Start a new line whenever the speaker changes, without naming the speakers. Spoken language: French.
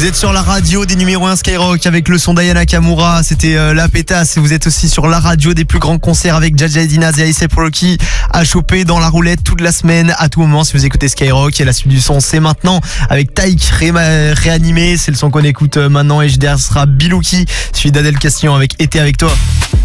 Vous êtes sur la radio des numéros 1 Skyrock avec le son d'Aya Nakamura. C'était La Pétasse. Et vous êtes aussi sur la radio des plus grands concerts avec Jaja Dinaz et A$AP Rocky à choper dans la roulette toute la semaine, à tout moment si vous écoutez Skyrock. Et la suite du son, c'est maintenant avec Taïk réanimé. C'est le son qu'on écoute maintenant. Et derrière sera Bilouki, suivi d'Adèle Castillon avec Été avec toi.